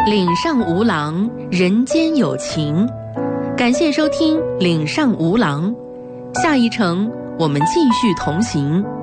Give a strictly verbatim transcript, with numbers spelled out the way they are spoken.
岭上无郎，人间有情。感谢收听岭上无郎，下一程我们继续同行。